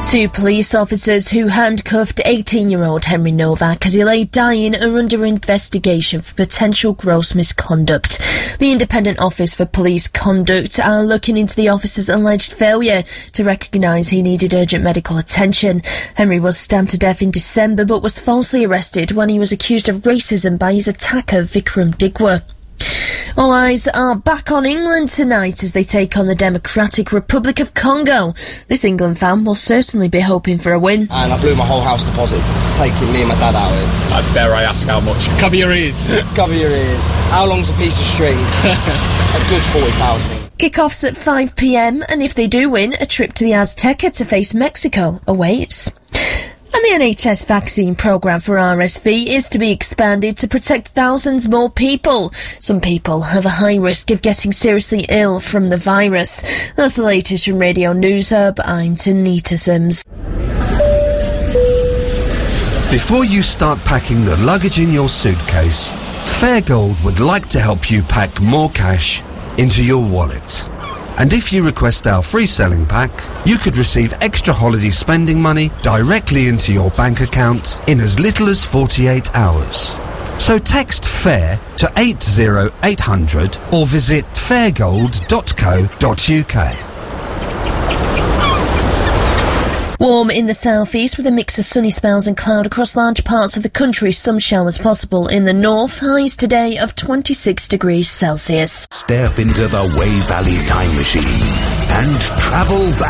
Two police officers who handcuffed 18-year-old Henry Novak as he lay dying are under investigation for potential gross misconduct. The Independent Office for Police Conduct are looking into the officer's alleged failure to recognise he needed urgent medical attention. Henry was stabbed to death in December but was falsely arrested when he was accused of racism by his attacker Vikram Digwa. All eyes are back on England tonight as they take on the Democratic Republic of Congo. This England fan will certainly be hoping for a win. And I blew my whole house deposit, taking me and my dad out here. Dare I ask how much? Cover your ears. Cover your ears. How long's a piece of string? A good 40,000. Kick-offs at 5 p.m, and if they do win, a trip to the Azteca to face Mexico awaits. And the NHS vaccine programme for RSV is to be expanded to protect thousands more people. Some people have a high risk of getting seriously ill from the virus. That's the latest from Radio News Hub. I'm Tanita Sims. Before you start packing the luggage in your suitcase, Fairgold would like to help you pack more cash into your wallet. And if you request our free selling pack, you could receive extra holiday spending money directly into your bank account in as little as 48 hours. So text FAIR to 80800 or visit fairgold.co.uk. Warm in the southeast with a mix of sunny spells and cloud across large parts of the country. Some showers possible in the north. Highs today of 26 degrees Celsius. Step into the Way Valley Time Machine and travel